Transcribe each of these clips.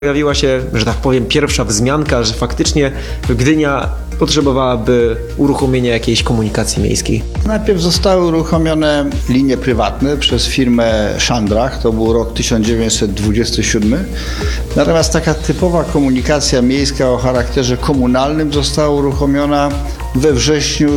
Pojawiła się, że tak powiem, pierwsza wzmianka, że faktycznie Gdynia potrzebowałaby uruchomienia jakiejś komunikacji miejskiej. Najpierw zostały uruchomione linie prywatne przez firmę Shandrach, to był rok 1927. Natomiast taka typowa komunikacja miejska o charakterze komunalnym została uruchomiona we wrześniu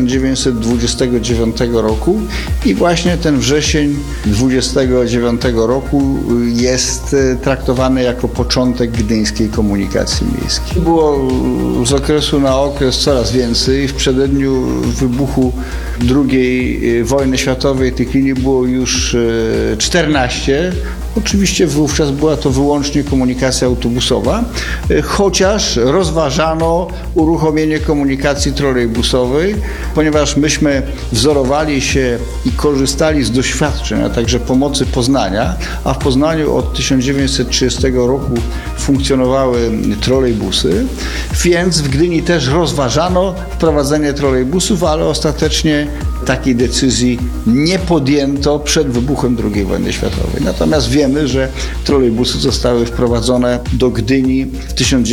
1929 roku i właśnie ten wrzesień 1929 roku jest traktowany jako początek gdyńskiej komunikacji miejskiej. Było z okresu na okres coraz więcej. W przededniu wybuchu II wojny światowej tych linii było już 14. Oczywiście wówczas była to wyłącznie komunikacja autobusowa, chociaż rozważano uruchomienie komunikacji trolejbusowej, ponieważ myśmy wzorowali się i korzystali z doświadczeń, a także pomocy Poznania, a w Poznaniu od 1930 roku funkcjonowały trolejbusy, więc w Gdyni też rozważano wprowadzenie trolejbusów, ale ostatecznie takiej decyzji nie podjęto przed wybuchem II wojny światowej. Natomiast wiemy, że trolejbusy zostały wprowadzone do Gdyni w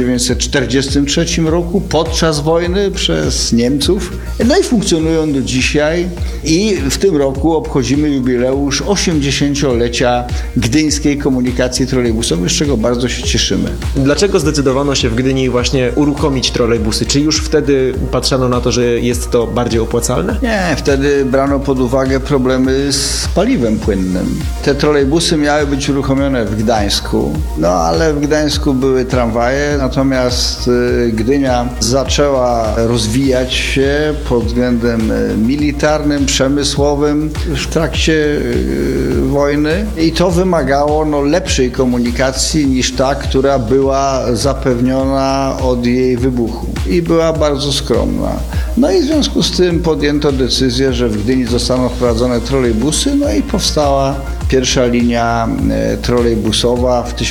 1943 roku podczas wojny przez Niemców. No i funkcjonują do dzisiaj i w tym roku obchodzimy jubileusz 80-lecia gdyńskiej komunikacji trolejbusowej, z czego bardzo się cieszymy. Dlaczego zdecydowano się w Gdyni właśnie uruchomić trolejbusy? Czy już wtedy patrzono na to, że jest to bardziej opłacalne? Nie, wtedy brano pod uwagę problemy z paliwem płynnym. Te trolejbusy miały być uruchomione w Gdańsku, no ale w Gdańsku były tramwaje, natomiast Gdynia zaczęła rozwijać się pod względem militarnym, przemysłowym w trakcie wojny i to wymagało lepszej komunikacji niż ta, która była zapewniona od jej wybuchu i była bardzo skromna. No i w związku z tym podjęto decyzję, że w Gdyni zostaną wprowadzone trolejbusy, no i powstała pierwsza linia trolejbusowa w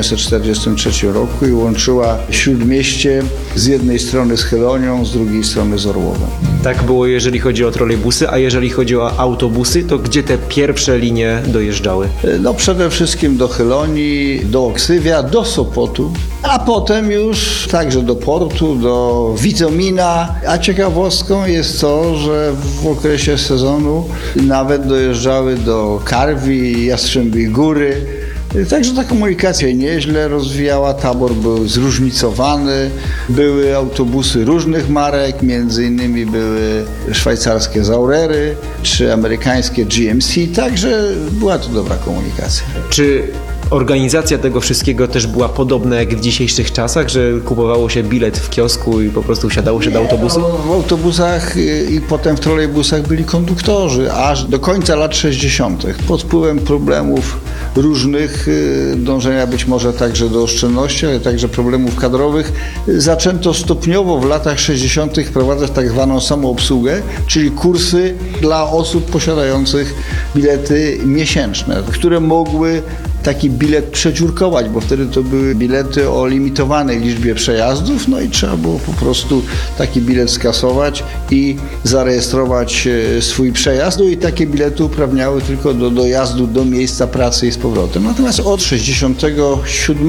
1943 roku i łączyła Śródmieście z jednej strony z Chylonią, z drugiej strony z Orłowem. Tak było, jeżeli chodzi o trolejbusy, a jeżeli chodzi o autobusy, to gdzie te pierwsze linie dojeżdżały? No przede wszystkim do Chylonii, do Oksywia, do Sopotu, a potem już także do portu, do Witomina. A ciekawostką jest to, że w okresie sezonu nawet dojeżdżały do Karwi, Jastrzębiej Góry. Także ta komunikacja nieźle rozwijała, tabor był zróżnicowany, były autobusy różnych marek, między innymi były szwajcarskie Zaurery czy amerykańskie GMC, także była to dobra komunikacja. Czy organizacja tego wszystkiego też była podobna jak w dzisiejszych czasach, że kupowało się bilet w kiosku i po prostu wsiadało się do autobusu? W autobusach i potem w trolejbusach byli konduktorzy, aż do końca lat 60. Pod wpływem problemów różnych, dążenia być może także do oszczędności, ale także problemów kadrowych, zaczęto stopniowo w latach 60. wprowadzać tak zwaną samoobsługę, czyli kursy dla osób posiadających bilety miesięczne, które mogły taki bilet przedziurkować, bo wtedy to były bilety o limitowanej liczbie przejazdów, no i trzeba było po prostu taki bilet skasować i zarejestrować swój przejazd. No i takie bilety uprawniały tylko do dojazdu do miejsca pracy i z powrotem. Natomiast od 1967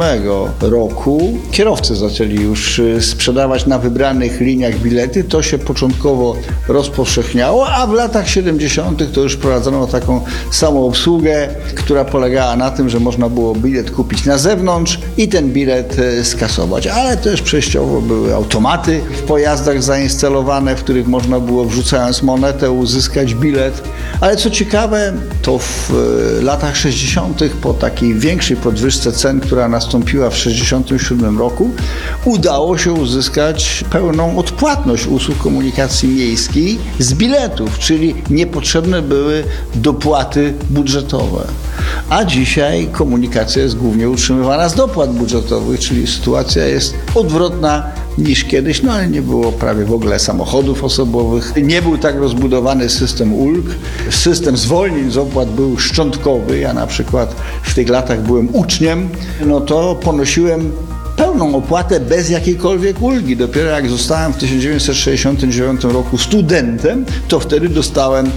roku kierowcy zaczęli już sprzedawać na wybranych liniach bilety. To się początkowo rozpowszechniało, a w latach 70. to już wprowadzono taką samoobsługę, która polegała na tym, że można było bilet kupić na zewnątrz i ten bilet skasować. Ale też przejściowo były automaty w pojazdach zainstalowane, w których można było wrzucając monetę uzyskać bilet. Ale co ciekawe, to w latach 60. po takiej większej podwyżce cen, która nastąpiła w 1967 roku, udało się uzyskać pełną odpłatność usług komunikacji miejskiej z biletów, czyli niepotrzebne były dopłaty budżetowe. A dzisiaj komunikacja jest głównie utrzymywana z dopłat budżetowych, czyli sytuacja jest odwrotna niż kiedyś, no ale nie było prawie w ogóle samochodów osobowych, nie był tak rozbudowany system ulg, system zwolnień z opłat był szczątkowy, ja na przykład w tych latach byłem uczniem, no to ponosiłem pełną opłatę bez jakiejkolwiek ulgi. Dopiero jak zostałem w 1969 roku studentem, to wtedy dostałem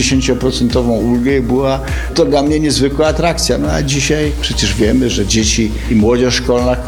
50% ulgę i była to dla mnie niezwykła atrakcja. No a dzisiaj przecież wiemy, że dzieci i młodzież szkolna